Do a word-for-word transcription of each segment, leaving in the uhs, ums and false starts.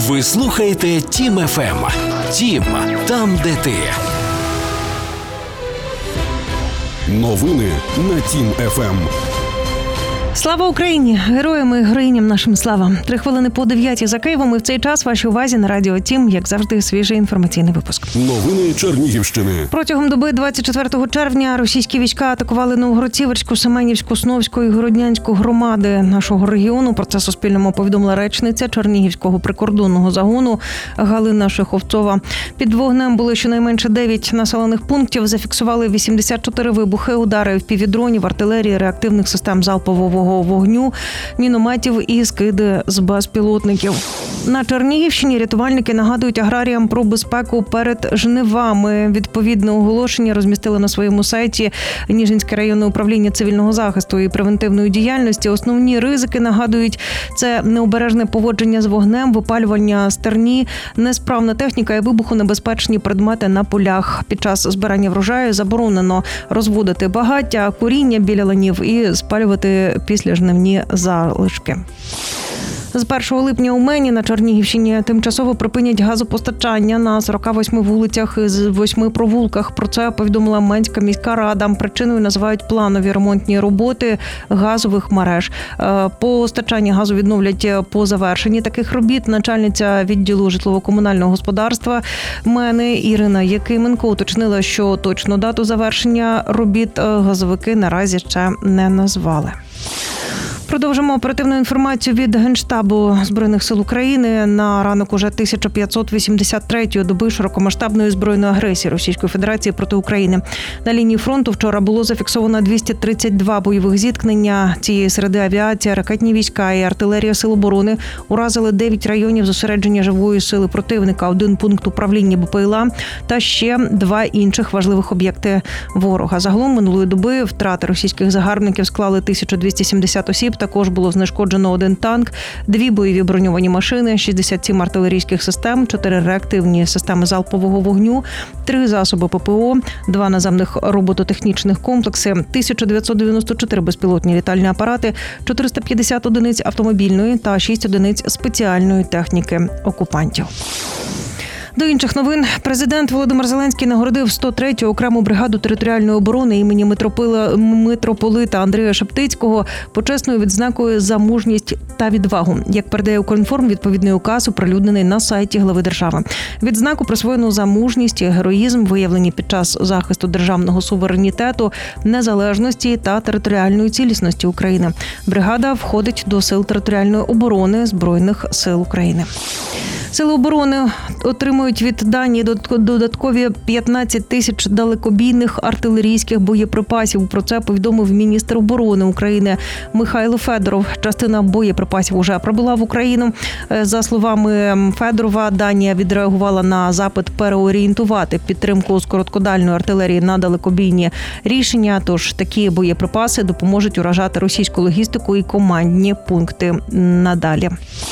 Ви слухаєте Тім еф ем. Тім – там, де ти. Новини на Тім еф ем. Слава Україні! Героям і героїням нашим слава! Три хвилини по дев'ятій за Києвом, і в цей час вашій увазі на радіо Тім, як завжди, свіжий інформаційний випуск. Новини Чернігівщини. Протягом доби двадцять четвертого червня російські війська атакували Новгород-Сіверську, Семенівську, Сновську і Городнянську громади нашого регіону. Про це Суспільному повідомила речниця Чернігівського прикордонного загону Галина Шеховцова. Під вогнем були щонайменше дев'ять населених пунктів. Зафіксували вісімдесят чотири вибухи, удари впівдронів, артилерії, реактивних систем залпового вогню, мінометів і скиди з безпілотників. На Чернігівщині рятувальники нагадують аграріям про безпеку перед жнивами. Відповідне оголошення розмістили на своєму сайті Ніжинське районне управління цивільного захисту і превентивної діяльності. Основні ризики, нагадують, це необережне поводження з вогнем, випалювання стерні, несправна техніка і вибухонебезпечні предмети на полях. Під час збирання врожаю заборонено розводити багаття, куріння біля ланів і спалювати післяжнивні залишки. З першого липня у Мені на Чернігівщині тимчасово припинять газопостачання на сорок восьми вулицях із восьми провулках. Про це повідомила Менська міська рада. Причиною називають планові ремонтні роботи газових мереж. Постачання газу відновлять по завершенні таких робіт. Начальниця відділу житлово-комунального господарства Мени Ірина Якименко уточнила, що точну дату завершення робіт газовики наразі ще не назвали. Продовжимо оперативну інформацію від Генштабу Збройних сил України. На ранок уже тисяча п'ятсот вісімдесят третьої доби широкомасштабної збройної агресії Російської Федерації проти України. На лінії фронту вчора було зафіксовано двісті тридцять два бойових зіткнення. Цієї середи авіація, ракетні війська і артилерія Сил оборони уразили дев'ять районів зосередження живої сили противника, один пункт управління БПЛА та ще два інших важливих об'єкти ворога. Загалом минулої доби втрати російських загарбників склали тисячу двісті сімдесят осіб. Також було знешкоджено один танк, дві бойові броньовані машини, шістдесят сім артилерійських систем, чотири реактивні системи залпового вогню, три засоби ППО, два наземних робототехнічних комплекси, тисяча дев'ятсот дев'яносто чотири безпілотні літальні апарати, чотириста п'ятдесят одиниць автомобільної та шість одиниць спеціальної техніки окупантів. До інших новин. Президент Володимир Зеленський нагородив сто третю окрему бригаду територіальної оборони імені митрополита Андрія Шептицького почесною відзнакою за мужність та відвагу. Як передає Укрінформ, відповідний указ оприлюднений на сайті глави держави. Відзнаку присвоєно за мужність і героїзм, виявлені під час захисту державного суверенітету, незалежності та територіальної цілісності України. Бригада входить до сил територіальної оборони Збройних сил України. Сили оборони отримують від Данії додаткові п'ятнадцять тисяч далекобійних артилерійських боєприпасів. Про це повідомив міністр оборони України Михайло Федоров. Частина боєприпасів уже прибула в Україну. За словами Федорова, Данія відреагувала на запит переорієнтувати підтримку з короткодальної артилерії на далекобійні рішення. Тож такі боєприпаси допоможуть уражати російську логістику і командні пункти надалі.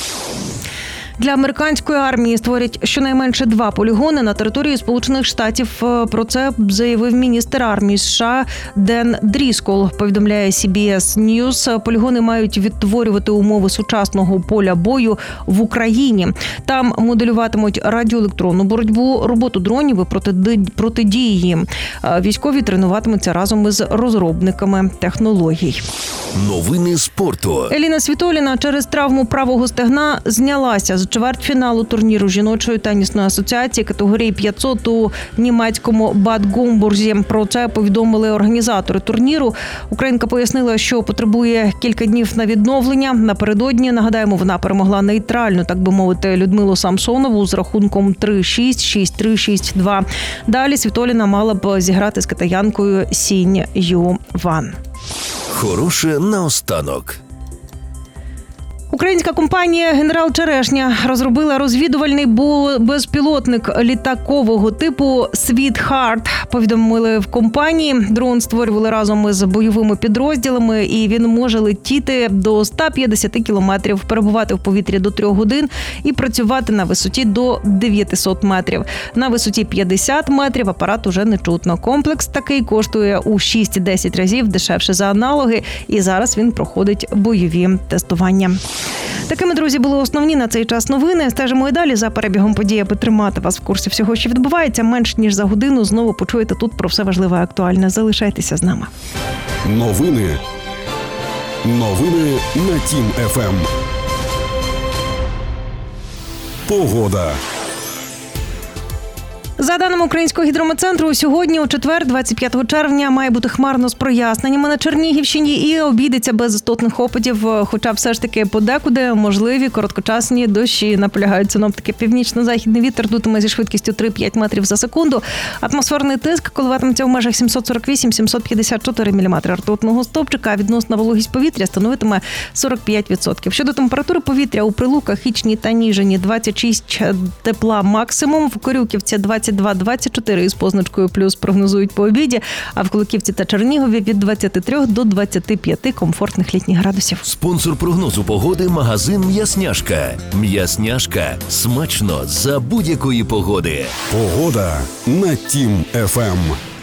Для американської армії створять щонайменше два полігони на території Сполучених Штатів. Про це заявив міністр армії США Ден Дріскол. Повідомляє Сі Бі Ес News. Полігони мають відтворювати умови сучасного поля бою в Україні. Там моделюватимуть радіоелектронну боротьбу, роботу дронів і протидії їм. Військові тренуватимуться разом із розробниками технологій. Новини спорту. Еліна Світоліна через травму правого стегна знялася з чвертьфіналу турніру жіночої тенісної асоціації категорії п'ятсот у німецькому Бад Гомбурзі. Про це повідомили організатори турніру. Українка пояснила, що потребує кілька днів на відновлення. Напередодні, нагадаємо, вона перемогла нейтрально, так би мовити, Людмилу Самсонову з рахунком три шість, шість три, шість два. Далі Світоліна мала б зіграти з китаянкою Сінь Ю Ван. Хороше наостанок. Українська компанія «Генерал Черешня» розробила розвідувальний безпілотник літакового типу «Світхарт». Повідомили в компанії. Дрон створювали разом із бойовими підрозділами, і він може летіти до ста п'ятдесяти кілометрів, перебувати в повітрі до трьох годин і працювати на висоті до дев'ятисот метрів. На висоті п'ятдесят метрів апарат уже не чутно. Комплекс такий коштує у шість-десять разів дешевше за аналоги, і зараз він проходить бойові тестування. Такими, друзі, були основні на цей час новини. Стежимо і далі за перебігом подій, аби тримати вас в курсі всього, що відбувається. Менш ніж за годину знову почуєте тут про все важливе і актуальне. Залишайтеся з нами. Новини. Новини на Тім еф ем. Погода. За даними Українського гідрометцентру, сьогодні, у четвер, двадцять п'ятого червня, має бути хмарно з проясненнями на Чернігівщині і обійдеться без істотних опадів, хоча все ж таки подекуди можливі короткочасні дощі. Наполягають синоптики. Північно-західний вітер дутиме зі швидкістю три-п'ять метрів за секунду. Атмосферний тиск коливатиметься в межах сімсот сорок вісім - сімсот п'ятдесят чотири міліметри ртутного стовпчика, а відносна вологість повітря становитиме сорок п'ять відсотків. Щодо температури повітря, у Прилуках, Хічні та Ніжині двадцять шість тепла максимум, в Корюківці двадцять два - двадцять чотири із позначкою плюс прогнозують по обіді, а в Куликівці та Чернігові від двадцяти трьох до двадцяти п'яти комфортних літніх градусів. Спонсор прогнозу погоди – магазин «М'ясняшка». «М'ясняшка» – смачно за будь-якої погоди. Погода на Тім еф ем.